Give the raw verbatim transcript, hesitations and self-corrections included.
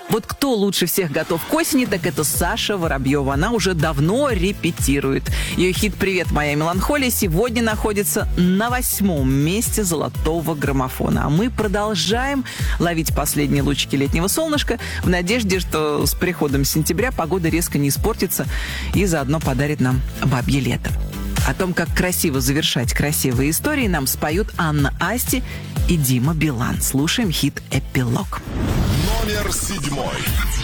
Вот кто лучше всех готов к осени, так это Саша Воробьева. Она уже давно репетирует. Ее хит «Привет, моя меланхолия» сегодня находится на восьмом месте золотого граммофона. А мы продолжаем ловить последние лучики летнего солнышка в надежде, что с приходом сентября погода резко не испортится и заодно подарит нам бабье лето. О том, как красиво завершать красивые истории, нам споют Анна Асти и Дима Билан. Слушаем хит «Эпилог». Номер седьмой.